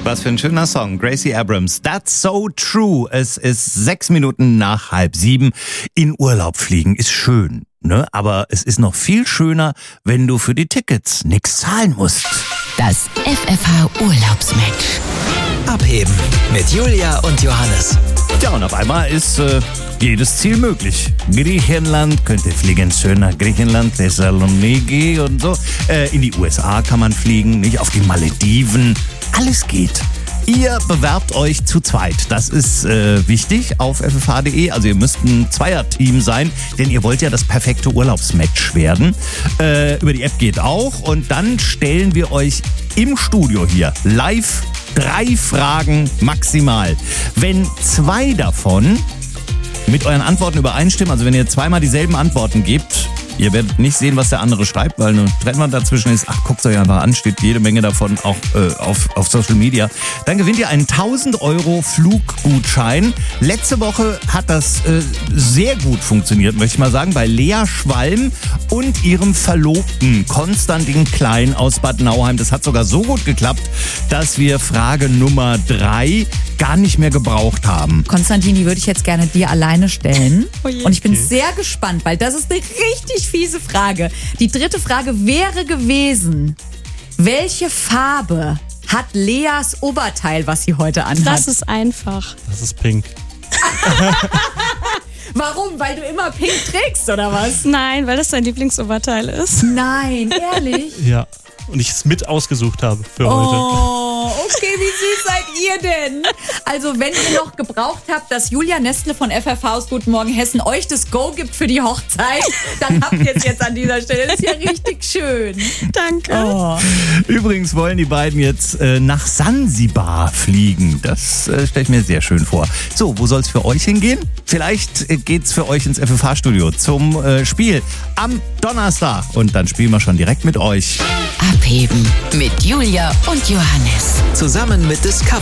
Was für ein schöner Song. Gracie Abrams. That's so true. Es ist 6 Minuten nach 6:30. In Urlaub fliegen ist schön, ne? Aber es ist noch viel schöner, wenn du für die Tickets nichts zahlen musst. Das FFH Urlaubsmatch. Abheben mit Julia und Johannes. Ja, und auf einmal ist jedes Ziel möglich. Griechenland, könnt ihr fliegen, schöner Griechenland, Thessaloniki und so. In die USA kann man fliegen, nicht auf die Malediven. Alles geht. Ihr bewerbt euch zu zweit. Das ist wichtig auf ffh.de. Also ihr müsst ein Zweierteam sein, denn ihr wollt ja das perfekte Urlaubsmatch werden. Über die App geht auch. Und dann stellen wir euch im Studio hier live 3 Fragen maximal. Wenn 2 davon mit euren Antworten übereinstimmen, also wenn ihr zweimal dieselben Antworten gebt, ihr werdet nicht sehen, was der andere schreibt, weil eine Trennwand dazwischen ist. Ach, guckt euch einfach an, steht jede Menge davon auch auf Social Media. Dann gewinnt ihr einen 1.000 € Fluggutschein. Letzte Woche hat das sehr gut funktioniert, möchte ich mal sagen, bei Lea Schwalm und ihrem Verlobten Konstantin Klein aus Bad Nauheim. Das hat sogar so gut geklappt, dass wir Frage Nummer 3 gar nicht mehr gebraucht haben. Konstantin, die würde ich jetzt gerne dir alleine stellen. Oh je. Und ich bin sehr gespannt, weil das ist eine richtig fiese Frage. Die 3. Frage wäre gewesen: Welche Farbe hat Leas Oberteil, was sie heute anhat? Das ist einfach. Das ist pink. Warum? Weil du immer pink trägst, oder was? Nein, weil das dein Lieblingsoberteil ist. Nein, ehrlich? Ja. Und ich es mit ausgesucht habe für heute. Oh, okay, wie süß seid ihr denn? Also, wenn ihr noch gebraucht habt, dass Julia Nestle von FFH aus Guten Morgen Hessen euch das Go gibt für die Hochzeit, dann habt ihr es jetzt an dieser Stelle. Das ist ja richtig schön. Danke. Oh. Übrigens wollen die beiden jetzt nach Sansibar fliegen. Das stelle ich mir sehr schön vor. So, wo soll es für euch hingehen? Vielleicht geht's für euch ins FFH-Studio zum Spiel am Donnerstag. Und dann spielen wir schon direkt mit euch. Abheben mit Julia und Johannes. Zusammen mit Discover.